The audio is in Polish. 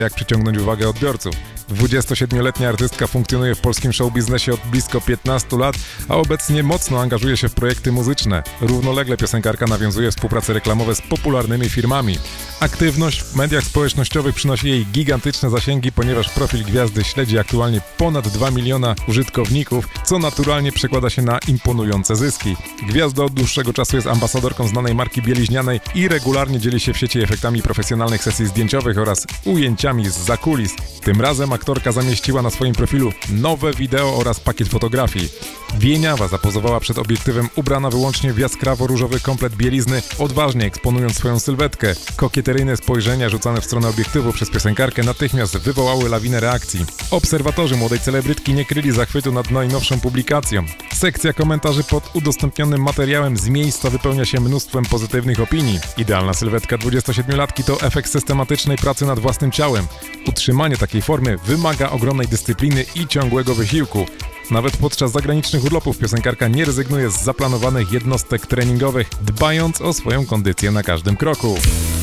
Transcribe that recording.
jak przyciągnąć uwagę odbiorców. 27-letnia artystka funkcjonuje w polskim showbiznesie od blisko 15 lat, a obecnie mocno angażuje się w projekty muzyczne. Równolegle piosenkarka nawiązuje współprace reklamowe z popularnymi firmami. Aktywność w mediach społecznościowych przynosi jej gigantyczne zasięgi, ponieważ profil gwiazdy śledzi aktualnie ponad 2 miliona użytkowników, co naturalnie przekłada się na imponujące zyski. Gwiazda od dłuższego czasu jest ambasadorką znanej marki bieliźnianej i regularnie dzieli się w sieci efektami profesjonalnych sesji zdjęciowych oraz ujęciami zza kulis. Tym razem aktorka zamieściła na swoim profilu nowe wideo oraz pakiet fotografii. Wieniawa zapozowała przed obiektywem ubrana wyłącznie w jaskrawo-różowy komplet bielizny, odważnie eksponując swoją sylwetkę. Kokieteryjne spojrzenia rzucane w stronę obiektywu przez piosenkarkę natychmiast wywołały lawinę reakcji. Obserwatorzy młodej celebrytki nie kryli zachwytu nad najnowszą publikacją. Sekcja komentarzy pod udostępnionym materiałem z miejsca wypełnia się mnóstwem pozytywnych opinii. Idealna sylwetka 27-latki to efekt systematycznej pracy nad własnym ciałem. Utrzymanie takiej formy wymaga ogromnej dyscypliny i ciągłego wysiłku. Nawet podczas zagranicznych urlopów piosenkarka nie rezygnuje z zaplanowanych jednostek treningowych, dbając o swoją kondycję na każdym kroku.